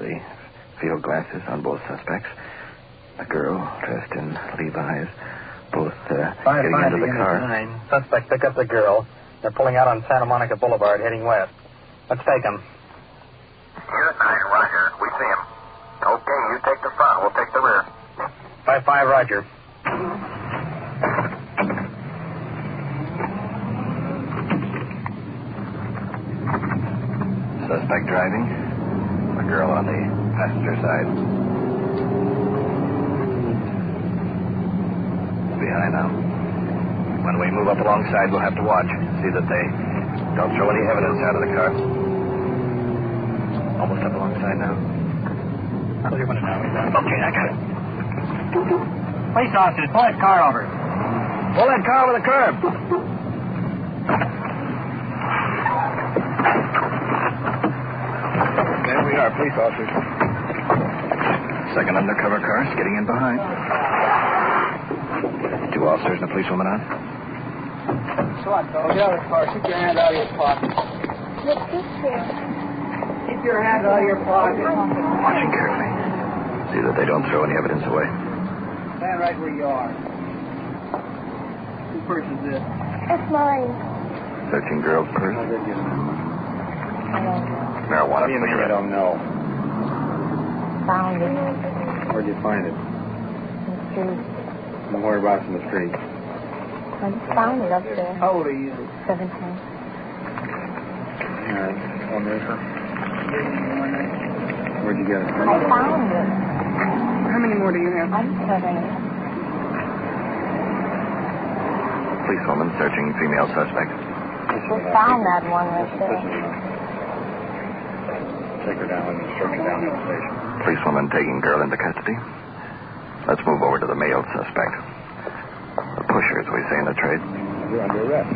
the field glasses on both suspects. A girl dressed in Levi's, both getting into the car. 9. Suspect pick up the girl. They're pulling out on Santa Monica Boulevard, heading west. Let's take them. Unit 9, roger. We see him. Okay, you take the front. We'll take the rear. 5-5, roger. Suspect driving. A girl on the passenger side. Behind now. When we move up alongside, we'll have to watch. See that they don't throw any evidence out of the car. Almost up alongside now. Okay, I got it. Police officers, pull that car over. Pull that car over the curb. There we are, police officers. Second undercover car is getting in behind. 2 officers and a policewoman on. So what, fellow? Get out of the car. Keep your hand out of your pocket. What's this for? Keep your hand out of your pocket. Watching carefully. See that they don't throw any evidence away. Stand right where you are. Whose purse is this? It's mine. Searching girl's purse. I don't know. Marijuana What do you mean you cigarette. don't know? Found it. Where'd you find it? In the street. And whereabouts in the street? I just found it up there. How old are you? 17. On this one? Where'd you get it? I found it. How many more do you have? I'm 7. Policewoman searching female suspect. We found that one right there. Take her down and search her down in the station. Policewoman taking girl into custody. Let's move over to the male suspect. The pusher, as we say in the trade. You're under arrest.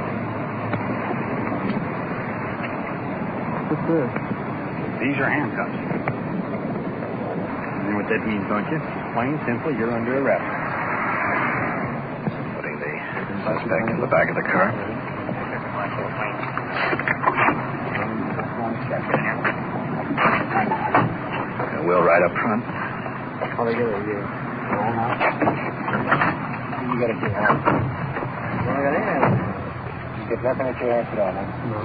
What's this? These are handcuffs. You know what that means, don't you? Plain and simple, you're under arrest. Putting the suspect in the back of the car. And we'll ride up front. How they get it here? You got to get out. There's nothing that you have to do, huh? No.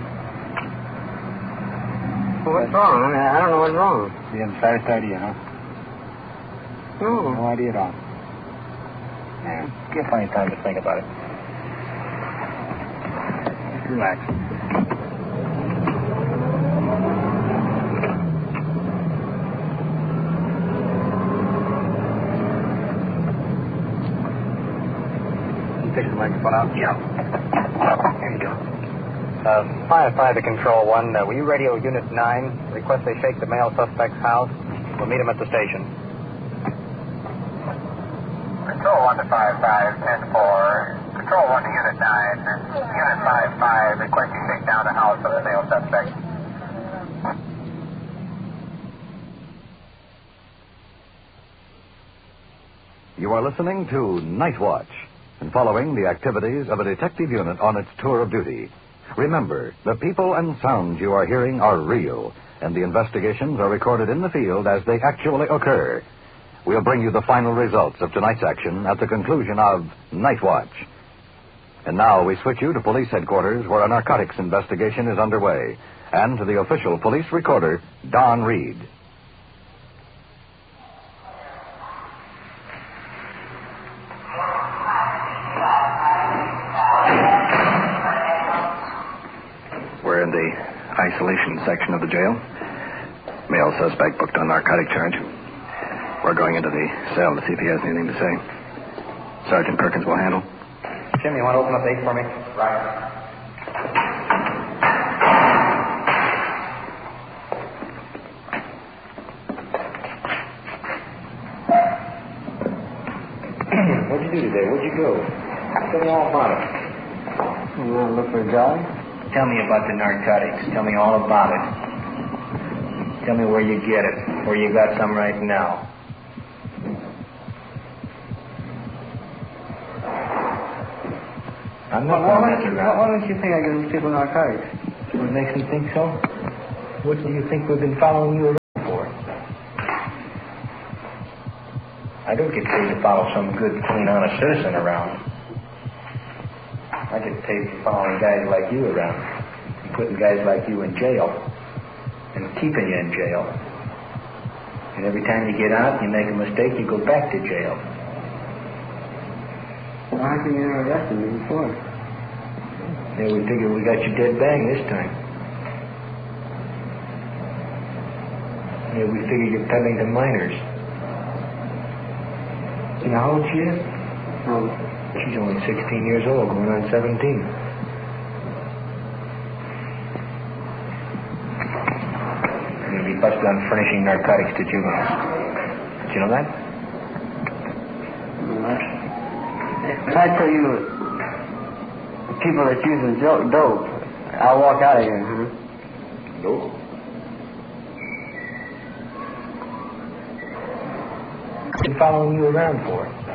Well, what's wrong? I mean, I don't know what's wrong. You haven't the slightest idea, huh? No. No idea at all. Yeah, give plenty of time to think about it. Just relax. Take the microphone out. Yeah. Here you go. 5-5 to Control 1. Will you radio Unit 9? Request they shake the male suspect's house. We'll meet him at the station. Control 1 to 5-5, 10-4. Control 1 to Unit 9. Unit 5-5, requesting take down the house of the male suspect. You are listening to Night Watch and following the activities of a detective unit on its tour of duty. Remember, the people and sounds you are hearing are real, and the investigations are recorded in the field as they actually occur. We'll bring you the final results of tonight's action at the conclusion of Night Watch. And now we switch you to police headquarters where a narcotics investigation is underway, and to the official police recorder, Don Reed. We're in the isolation section of the jail. Male suspect booked on narcotic charge. We're going into the cell to see if he has anything to say. Sergeant Perkins will handle. Jim, you want to open up the 8 for me? Right. What'd you do today? Where'd you go? Tell me all about it. You want to look for a job? Tell me about the narcotics. Tell me all about it. Tell me where you get it. Where you got some right now. I'm not going to mess around. Why don't you think I give these people narcotics? What makes me think so? What do you think we've been following you around for? I don't get paid to follow some good, clean, honest citizen around. I get paid for following guys like you around, and putting guys like you in jail, and keeping you in jail. And every time you get out, you make a mistake, you go back to jail. Well, how come you never arrested me before? Yeah, we figure we got you dead bang this time. Yeah, we figure you're peddling to minors. You know how old she is? She's only 16 years old, going on 17. You're going to be busted on furnishing narcotics to juveniles. Did you know that? If I tell you people that's using dope, I'll walk out of here, huh? Dope? Been following you around for?